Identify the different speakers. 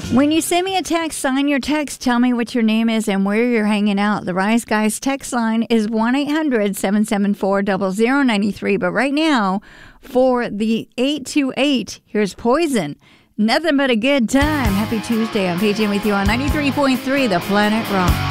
Speaker 1: When you send me a text, sign your text, tell me what your name is and where you're hanging out. The Rise Guys text line is 1-800-774-0093. But right now, for the 828, here's Poison. Nothing but a good time. Happy Tuesday. I'm PJ with you on 93.3 The Planet Rock.